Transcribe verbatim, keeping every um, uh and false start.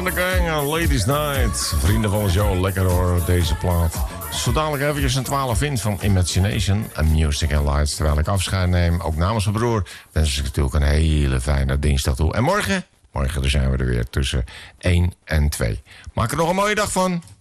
and the Gang aan Ladies Night. Vrienden van de show, lekker hoor, deze plaat. Zo dadelijk eventjes een twaalf in van Imagination en Music and Lights. Terwijl ik afscheid neem, ook namens mijn broer, wens ik natuurlijk een hele fijne dinsdag toe. En morgen, morgen zijn we er weer tussen één en twee. Maak er nog een mooie dag van.